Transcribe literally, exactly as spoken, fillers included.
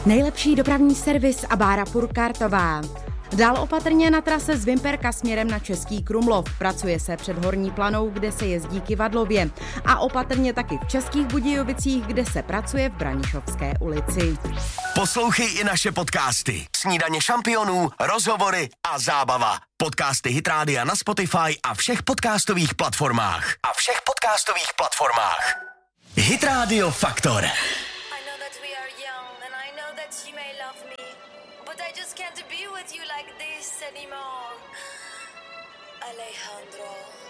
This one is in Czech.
Nejlepší dopravní servis a Bára Purkartová. Dál opatrně na trase z Vimperka směrem na Český Krumlov. Pracuje se před Horní Planou, kde se jezdí Kyvadlově. A opatrně taky v Českých Budějovicích, kde se pracuje v Branišovské ulici. Poslouchej i naše podcasty. Snídaně šampionů, rozhovory a zábava. Podcasty Hit Rádia na Spotify a všech podcastových platformách. A všech podcastových platformách. Hit Radio Faktor. Can't be with you like this anymore, Alejandro.